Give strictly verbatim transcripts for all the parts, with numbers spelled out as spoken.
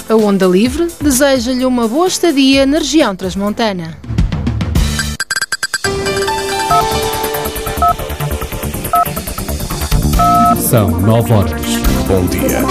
A Onda Livre deseja-lhe uma boa estadia na região transmontana. São nove horas. Bom dia.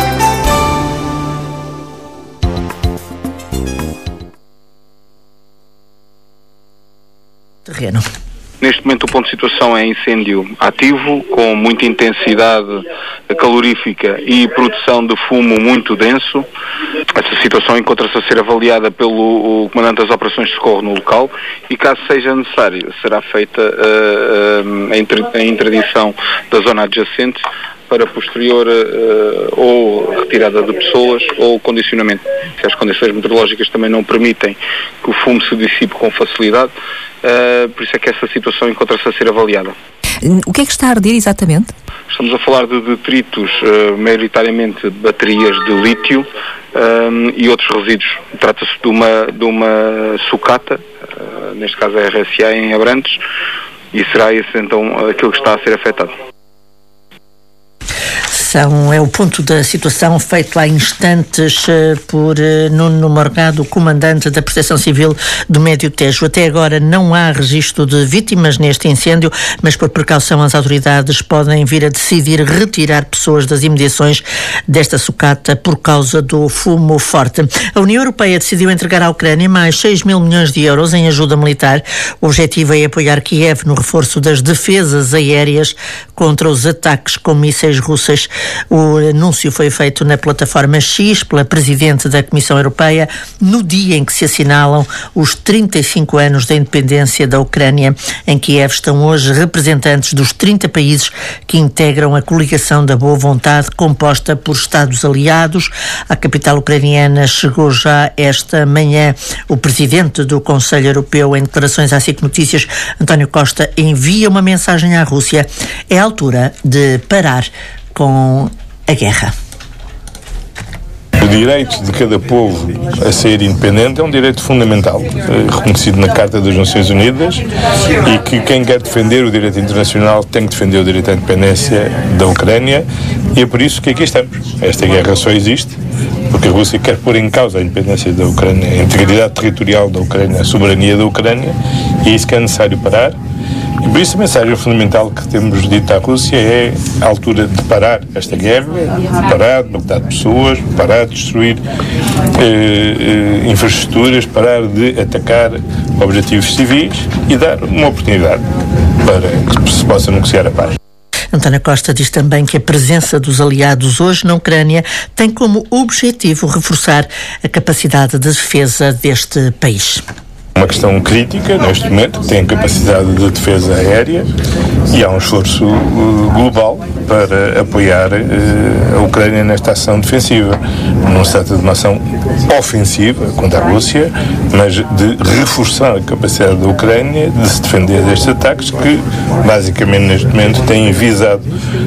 Terreno. Neste momento o ponto de situação é incêndio ativo, com muita intensidade calorífica e produção de fumo muito denso. Essa situação encontra-se a ser avaliada pelo o Comandante das Operações de Socorro no local e, caso seja necessário, será feita uh, uh, a, inter, a interdição da zona adjacente para posterior uh, ou retirada de pessoas ou condicionamento. Se as condições meteorológicas também não permitem que o fumo se dissipe com facilidade, uh, por isso é que essa situação encontra-se a ser avaliada. O que é que está a arder exatamente? Estamos a falar de detritos, uh, maioritariamente baterias de lítio um, e outros resíduos. Trata-se de uma, de uma sucata, uh, neste caso a R S A em Abrantes, e será esse então aquilo que está a ser afetado. São, é o ponto da situação feito há instantes uh, por uh, Nuno Morgado, comandante da Proteção Civil do Médio Tejo. Até agora não há registro de vítimas neste incêndio, mas por precaução as autoridades podem vir a decidir retirar pessoas das imediações desta sucata por causa do fumo forte. A União Europeia decidiu entregar à Ucrânia mais seis mil milhões de euros em ajuda militar. O objetivo é apoiar Kiev no reforço das defesas aéreas contra os ataques com mísseis russos. O anúncio foi feito na plataforma X pela Presidente da Comissão Europeia no dia em que se assinalam os trinta e cinco anos da independência da Ucrânia. Em Kiev estão hoje representantes dos trinta países que integram a coligação da boa vontade composta por Estados aliados. À capital ucraniana chegou já esta manhã o Presidente do Conselho Europeu. Em declarações à SIC Notícias, António Costa envia uma mensagem à Rússia. É a altura de parar com a guerra. O direito de cada povo a ser independente é um direito fundamental, reconhecido na Carta das Nações Unidas, e que quem quer defender o direito internacional tem que defender o direito à independência da Ucrânia, e é por isso que aqui estamos. Esta guerra só existe porque a Rússia quer pôr em causa a independência da Ucrânia, a integridade territorial da Ucrânia, a soberania da Ucrânia, e é isso que é necessário parar. E por isso a mensagem fundamental que temos dito à Rússia é a altura de parar esta guerra, parar de matar pessoas, parar de destruir eh, eh, infraestruturas, parar de atacar objetivos civis e dar uma oportunidade para que se possa negociar a paz. António Costa diz também que a presença dos aliados hoje na Ucrânia tem como objetivo reforçar a capacidade de defesa deste país. Uma questão crítica neste momento, que tem capacidade de defesa aérea, e há um esforço uh, global para apoiar uh, a Ucrânia nesta ação defensiva. Não se trata de uma ação ofensiva contra a Rússia, mas de reforçar a capacidade da Ucrânia de se defender destes ataques que, basicamente, neste momento têm visado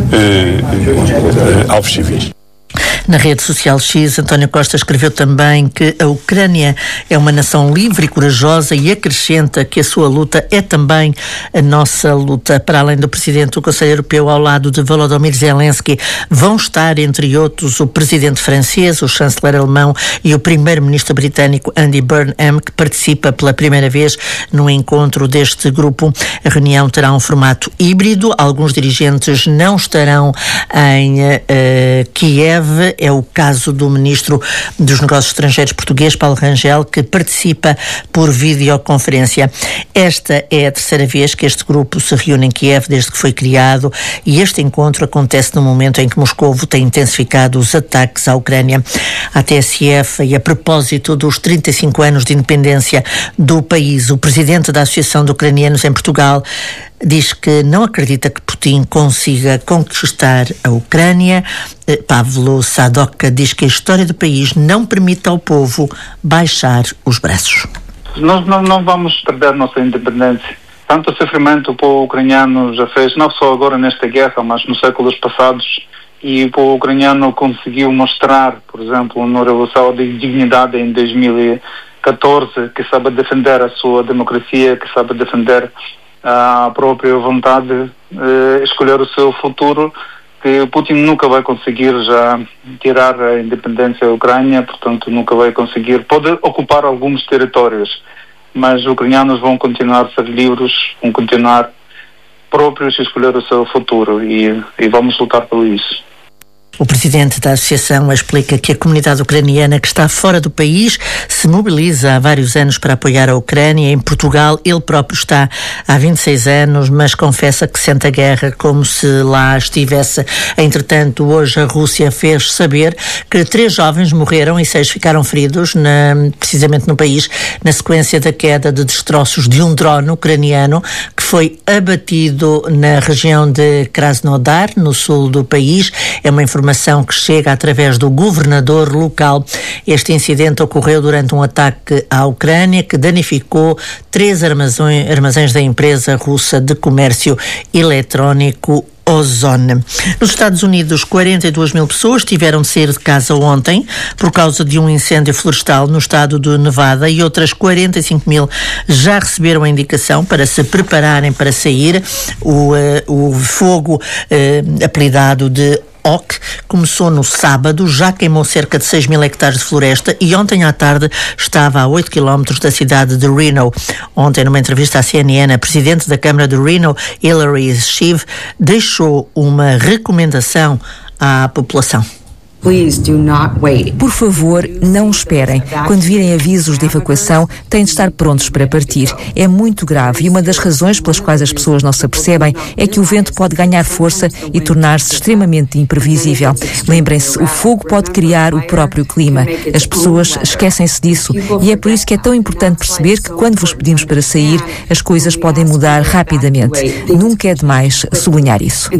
uh, uh, alvos civis. Na rede social X, António Costa escreveu também que a Ucrânia é uma nação livre e corajosa e acrescenta que a sua luta é também a nossa luta. Para além do Presidente do Conselho Europeu, ao lado de Volodymyr Zelensky, vão estar, entre outros, o Presidente francês, o Chanceler alemão e o Primeiro-Ministro britânico Andy Burnham, que participa pela primeira vez no encontro deste grupo. A reunião terá um formato híbrido. Alguns dirigentes não estarão em uh, Kiev. É o caso do Ministro dos Negócios Estrangeiros português, Paulo Rangel, que participa por videoconferência. Esta é a terceira vez que este grupo se reúne em Kiev desde que foi criado, e este encontro acontece no momento em que Moscovo tem intensificado os ataques à Ucrânia. A T S F, e a propósito dos trinta e cinco anos de independência do país, o presidente da Associação de Ucranianos em Portugal diz que não acredita que Putin consiga conquistar a Ucrânia. Pavlo Sadovka diz que a história do país não permite ao povo baixar os braços. Nós não, não vamos perder nossa independência. Tanto sofrimento o povo ucraniano já fez, não só agora nesta guerra, mas nos séculos passados, e o povo ucraniano conseguiu mostrar, por exemplo, na Revolução de Dignidade em dois mil e catorze, que sabe defender a sua democracia, que sabe defender a própria vontade de uh, escolher o seu futuro que Putin nunca vai conseguir já tirar a independência da Ucrânia, portanto nunca vai conseguir, pode ocupar alguns territórios, mas os ucranianos vão continuar a ser livres, vão continuar próprios a escolher o seu futuro e, e vamos lutar por isso. O presidente da associação explica que a comunidade ucraniana que está fora do país se mobiliza há vários anos para apoiar a Ucrânia. Em Portugal, ele próprio está há vinte e seis anos, mas confessa que sente a guerra como se lá estivesse. Entretanto, hoje a Rússia fez saber que três jovens morreram e seis ficaram feridos, na, precisamente no país, na sequência da queda de destroços de um drone ucraniano que foi abatido na região de Krasnodar, no sul do país. É uma informação que chega através do governador local. Este incidente ocorreu durante um ataque à Ucrânia que danificou três armazões, armazéns da empresa russa de comércio eletrónico Ozone. Nos Estados Unidos, quarenta e duas mil pessoas tiveram de sair de casa ontem por causa de um incêndio florestal no estado de Nevada e outras quarenta e cinco mil já receberam a indicação para se prepararem para sair. O, uh, o fogo uh, apelidado de Oak começou no sábado, já queimou cerca de seis mil hectares de floresta e ontem à tarde estava a oito quilómetros da cidade de Reno. Ontem, numa entrevista à C N N, a presidente da Câmara de Reno, Hillary Schiff, deixou uma recomendação à população. Por favor, não esperem. Quando virem avisos de evacuação, têm de estar prontos para partir. É muito grave e uma das razões pelas quais as pessoas não se apercebem é que o vento pode ganhar força e tornar-se extremamente imprevisível. Lembrem-se, o fogo pode criar o próprio clima. As pessoas esquecem-se disso e é por isso que é tão importante perceber que quando vos pedimos para sair, as coisas podem mudar rapidamente. Nunca é demais sublinhar isso.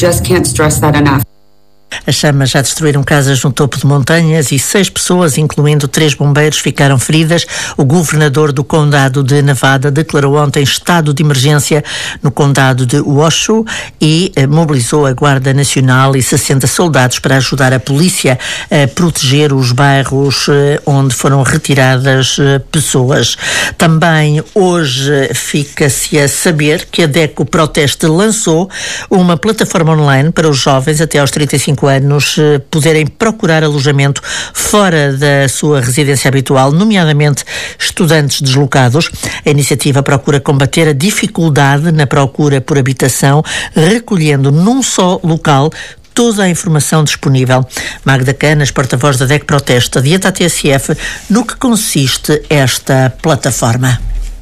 As chamas já destruíram casas no topo de montanhas e seis pessoas, incluindo três bombeiros, ficaram feridas. O governador do condado de Nevada declarou ontem estado de emergência no condado de Washoe e eh, mobilizou a Guarda Nacional e sessenta soldados para ajudar a polícia a proteger os bairros eh, onde foram retiradas eh, pessoas. Também hoje fica-se a saber que a DECO Proteste lançou uma plataforma online para os jovens até aos trinta e cinco anos poderem procurar alojamento fora da sua residência habitual, nomeadamente estudantes deslocados. A iniciativa procura combater a dificuldade na procura por habitação, recolhendo num só local toda a informação disponível. Magda Canas, porta-voz da DECO Proteste, adianta à T S F no que consiste esta plataforma.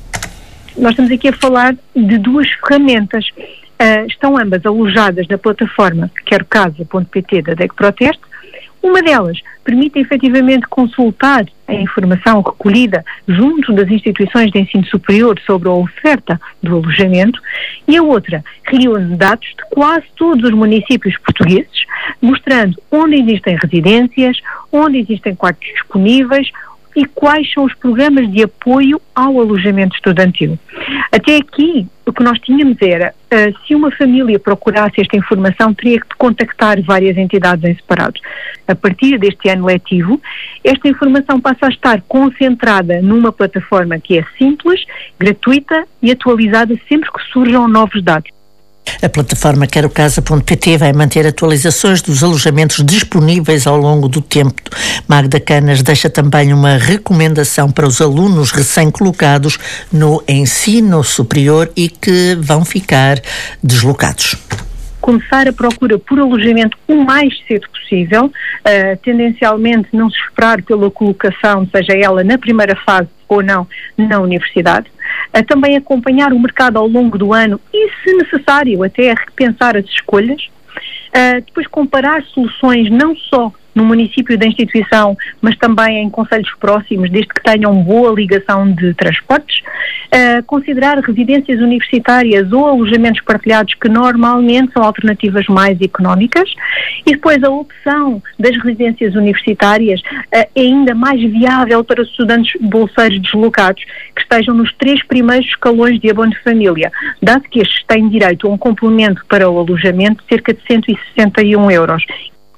Nós estamos aqui a falar de duas ferramentas. Uh, estão ambas alojadas na plataforma quero casa ponto pt da DECO Proteste. Uma delas permite efetivamente consultar a informação recolhida junto das instituições de ensino superior sobre a oferta do alojamento e a outra reúne dados de quase todos os municípios portugueses, mostrando onde existem residências, onde existem quartos disponíveis e quais são os programas de apoio ao alojamento estudantil. Até aqui, o que nós tínhamos era, uh, se uma família procurasse esta informação, teria que contactar várias entidades em separado. A partir deste ano letivo, esta informação passa a estar concentrada numa plataforma que é simples, gratuita e atualizada sempre que surjam novos dados. A plataforma quero casa ponto pt vai manter atualizações dos alojamentos disponíveis ao longo do tempo. Magda Canas deixa também uma recomendação para os alunos recém-colocados no ensino superior e que vão ficar deslocados. Começar a procura por alojamento o mais cedo possível, uh, tendencialmente não se esperar pela colocação, seja ela na primeira fase ou não, na universidade. Uh, também acompanhar o mercado ao longo do ano e, se necessário, até repensar as escolhas. Uh, depois comparar soluções não só no município da instituição, mas também em concelhos próximos, desde que tenham boa ligação de transportes. Uh, considerar residências universitárias ou alojamentos partilhados, que normalmente são alternativas mais económicas. E depois a opção das residências universitárias uh, é ainda mais viável para os estudantes bolseiros deslocados, que estejam nos três primeiros escalões de abono de família, dado que estes têm direito a um complemento para o alojamento de cerca de cento e sessenta e um euros.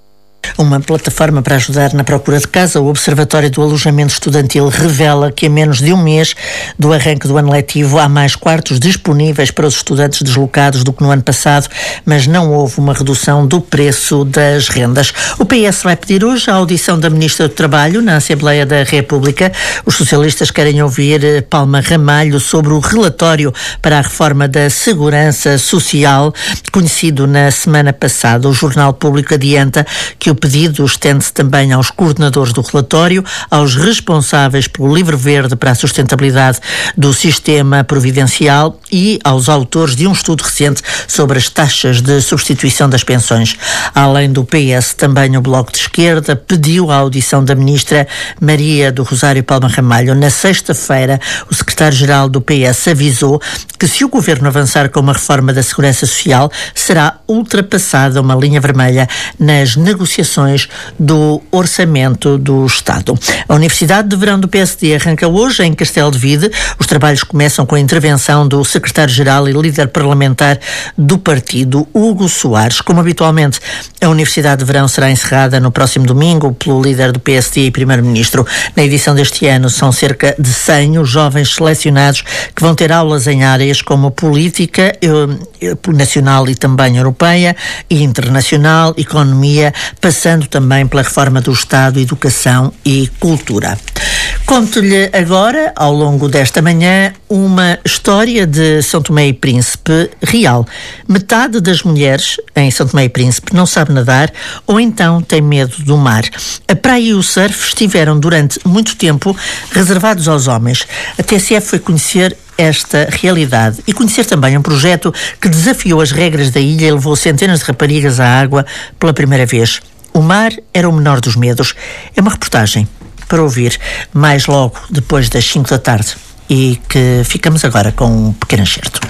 Uma plataforma para ajudar na procura de casa. O Observatório do Alojamento Estudantil revela que a menos de um mês do arranque do ano letivo há mais quartos disponíveis para os estudantes deslocados do que no ano passado, mas não houve uma redução do preço das rendas. O P S vai pedir hoje a audição da Ministra do Trabalho na Assembleia da República. Os socialistas querem ouvir Palma Ramalho sobre o relatório para a reforma da Segurança Social, conhecido na semana passada. O Jornal Público adianta que o pedido estende-se também aos coordenadores do relatório, aos responsáveis pelo livro verde para a sustentabilidade do sistema providencial e aos autores de um estudo recente sobre as taxas de substituição das pensões. Além do P S, também o Bloco de Esquerda pediu a audição da ministra Maria do Rosário Palma Ramalho. Na sexta-feira, o secretário-geral do P S avisou que se o governo avançar com uma reforma da Segurança Social, será ultrapassada uma linha vermelha nas negociações do Orçamento do Estado. A Universidade de Verão do P S D arranca hoje em Castelo de Vide. Os trabalhos começam com a intervenção do secretário-geral e líder parlamentar do partido, Hugo Soares. Como habitualmente, a Universidade de Verão será encerrada no próximo domingo pelo líder do P S D e primeiro-ministro. Na edição deste ano são cerca de cem os jovens selecionados que vão ter aulas em áreas como política eh, nacional e também europeia e internacional, economia, passando também pela reforma do Estado, educação e cultura. Conto-lhe agora, ao longo desta manhã, uma história de São Tomé e Príncipe real. Metade das mulheres em São Tomé e Príncipe não sabe nadar ou então tem medo do mar. A praia e o surf estiveram durante muito tempo reservados aos homens. A T S F foi conhecer esta realidade e conhecer também um projeto que desafiou as regras da ilha e levou centenas de raparigas à água pela primeira vez. O mar era o menor dos medos. É uma reportagem para ouvir mais logo depois das cinco da tarde e que ficamos agora com um pequeno excerto.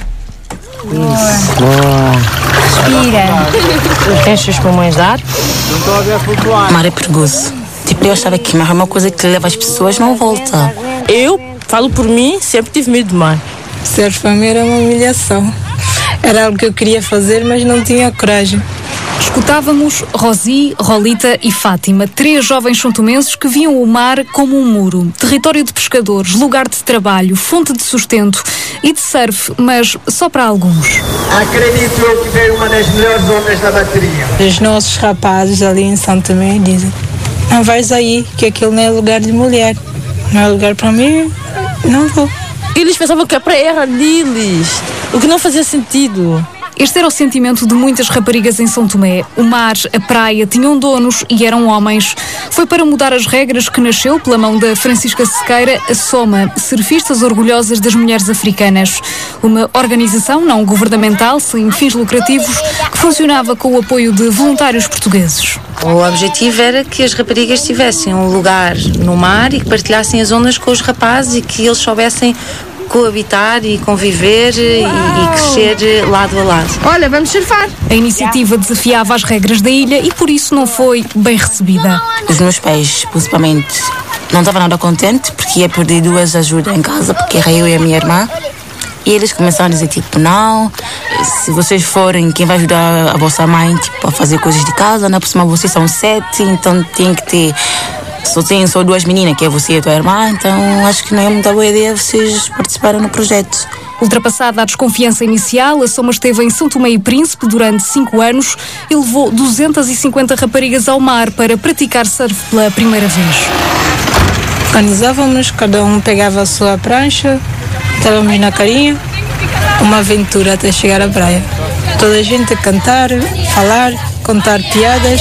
Respira. Fecha os pulmões de ar. O mar é perigoso. Tipo, eu achava que mar é uma coisa que leva as pessoas, não volta. Eu falo por mim, sempre tive medo do mar. Surf para mim era uma humilhação. Era algo que eu queria fazer, mas não tinha coragem. Escutávamos Rosi, Rolita e Fátima, três jovens santomenses que viam o mar como um muro, território de pescadores, lugar de trabalho, fonte de sustento e de surf, mas só para alguns. Acredito eu que veio uma das melhores ondas da bateria. Os nossos rapazes ali em São Tomé dizem: não vais aí, que aquilo não é lugar de mulher. Não é lugar para mim, não vou. Eles pensavam que a praia era deles, o que não fazia sentido. Este era o sentimento de muitas raparigas em São Tomé. O mar, a praia, tinham donos e eram homens. Foi para mudar as regras que nasceu, pela mão da Francisca Sequeira, a SOMA, Surfistas Orgulhosas das Mulheres Africanas. Uma organização não governamental, sem fins lucrativos, que funcionava com o apoio de voluntários portugueses. O objetivo era que as raparigas tivessem um lugar no mar e que partilhassem as ondas com os rapazes e que eles soubessem coabitar e conviver e, e crescer lado a lado. Olha, vamos surfar. A iniciativa desafiava as regras da ilha e por isso não foi bem recebida. Os meus pais, principalmente, não estavam nada contentes porque ia perder duas ajudas em casa, porque era eu e a minha irmã. E eles começaram a dizer, tipo, não, se vocês forem, quem vai ajudar a vossa mãe, tipo, a fazer coisas de casa, na próxima vocês são sete, então tem que ter... Só tem só duas meninas, que é você e a tua irmã, então acho que não é muita boa ideia vocês participarem no projeto. Ultrapassada a desconfiança inicial, a SOMA esteve em São Tomé e Príncipe durante cinco anos e levou duzentas e cinquenta raparigas ao mar para praticar surf pela primeira vez. Organizávamos, cada um pegava a sua prancha, estávamos na carinha, uma aventura até chegar à praia. Toda a gente a cantar, falar, contar piadas.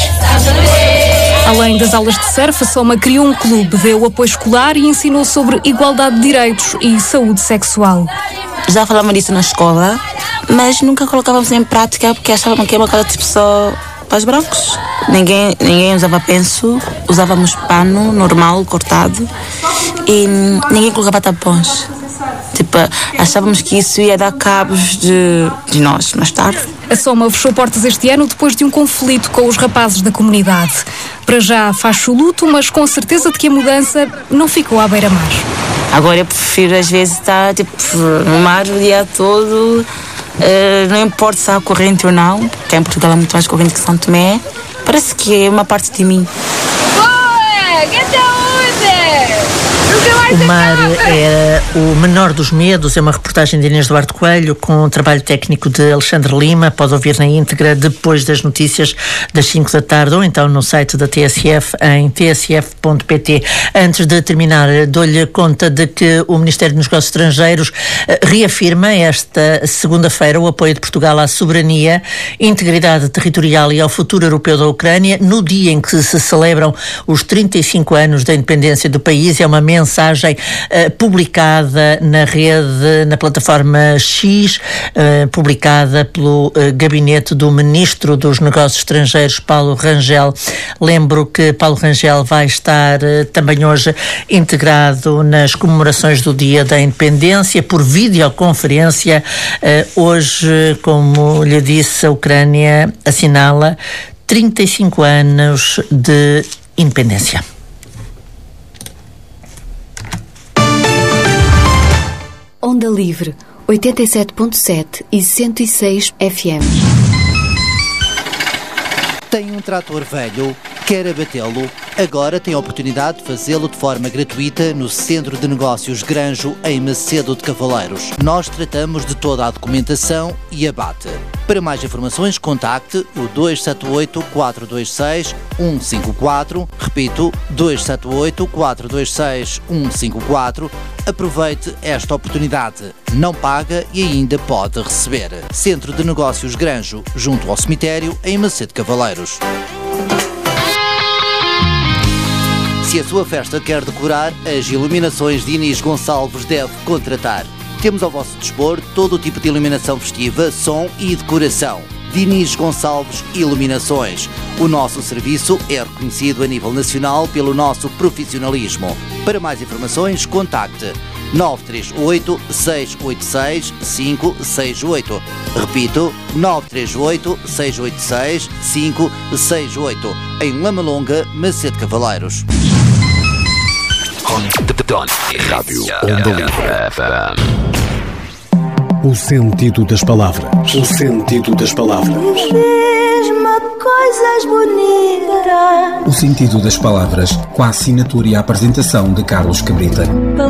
Além das aulas de surf, a SOMA criou um clube, deu apoio escolar e ensinou sobre igualdade de direitos e saúde sexual. Já falávamos disso na escola, mas nunca colocávamos em prática porque achavam que é uma coisa tipo só para os brancos. Ninguém, ninguém usava penso, usávamos pano normal, cortado, e ninguém colocava tampões. Tipo, achávamos que isso ia dar cabos de, de nós mais tarde. A SOMA fechou portas este ano depois de um conflito com os rapazes da comunidade. Para já faz o luto, mas com a certeza de que a mudança não ficou à beira-mar. Agora eu prefiro às vezes estar tipo, no mar o dia todo, uh, não importa se há corrente ou não, porque em Portugal há muito mais corrente que São Tomé, Parece que é uma parte de mim. O mar é o menor dos medos, é uma reportagem de Inês Duarte Coelho com um trabalho técnico de Alexandre Lima. Pode ouvir na íntegra depois das notícias das cinco da tarde ou então no site da T S F em t s f ponto p t. Antes de terminar, dou-lhe conta de que o Ministério dos Negócios Estrangeiros reafirma esta segunda-feira o apoio de Portugal à soberania, integridade territorial e ao futuro europeu da Ucrânia no dia em que se celebram os trinta e cinco anos da independência do país. É uma mensagem uh, publicada na rede, na plataforma X, uh, publicada pelo uh, gabinete do Ministro dos Negócios Estrangeiros, Paulo Rangel. Lembro que Paulo Rangel vai estar uh, também hoje integrado nas comemorações do Dia da Independência por videoconferência. Uh, hoje, como lhe disse, a Ucrânia assinala trinta e cinco anos de independência. Onda Livre, oitenta e sete ponto sete e cento e seis F M. Tem um trator velho? Quer abatê-lo? Agora tem a oportunidade de fazê-lo de forma gratuita no Centro de Negócios Granjo, em Macedo de Cavaleiros. Nós tratamos de toda a documentação e abate. Para mais informações, contacte o dois sete oito, quatro dois seis, um cinco quatro. Repito, dois sete oito, quatro dois seis, um cinco quatro. Aproveite esta oportunidade. Não paga e ainda pode receber. Centro de Negócios Granjo, junto ao cemitério, em Macedo de Cavaleiros. Se a sua festa quer decorar, as iluminações de Inês Gonçalves deve contratar. Temos ao vosso dispor todo o tipo de iluminação festiva, som e decoração. Diniz Gonçalves Iluminações. O nosso serviço é reconhecido a nível nacional pelo nosso profissionalismo. Para mais informações, contacte nove três oito, seis oito seis, cinco seis oito. Repito, nove três oito, seis oito seis, cinco seis oito. Em Lamalonga, Macedo Cavaleiros. Rádio Onda Livre. O sentido das palavras. O sentido das palavras. Mesmo coisas bonitas. O sentido das palavras, com a assinatura e a apresentação de Carlos Cabrita.